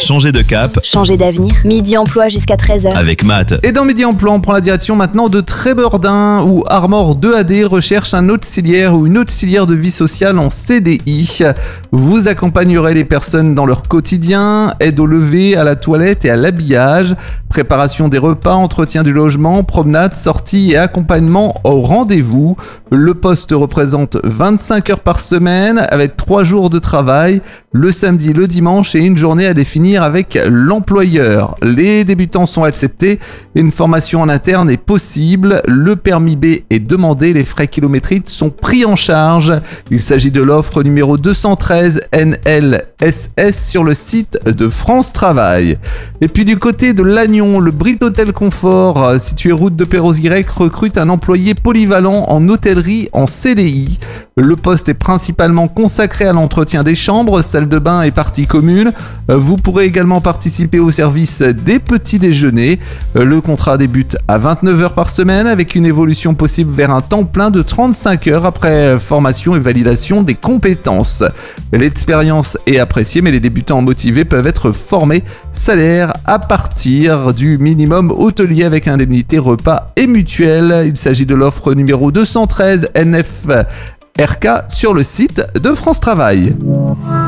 Changer de cap Changer d'avenir. Midi Emploi jusqu'à 13h. avec Matt. Et dans Midi Emploi, on prend la direction maintenant de Trébeurdin, où Armor 2AD recherche un auxiliaire ou une auxiliaire de vie sociale en CDI. Vous accompagnerez les personnes dans leur quotidien, aide au lever, à la toilette et à l'habillage, préparation des repas, entretien du logement, promenade, sortie et accompagnement au rendez-vous. Le poste représente 25 heures par semaine avec 3 jours de travail, le samedi, le dimanche et une journée à définir avec l'employeur. Les débutants sont acceptés et une formation en interne est possible. Le permis B est demandé, les frais kilométriques sont pris en charge. Il s'agit de l'offre numéro 213 NLSS sur le site de France Travail. Et puis du côté de Lannion, le Brit Hôtel Confort, situé route de Perros-Guirec, recrute un employé polyvalent en hôtellerie en CDI. Le poste est principalement consacré à l'entretien des chambres, salle de bain et parties communes. Vous pourrez également participer au service des petits déjeuners. Le contrat débute à 29 heures par semaine avec une évolution possible vers un temps plein de 35 heures après formation et validation des compétences. L'expérience est appréciée, mais les débutants motivés peuvent être formés. Salaire à partir du minimum hôtelier avec indemnité repas et mutuelle. Il s'agit de l'offre numéro 213 NFRK sur le site de France Travail.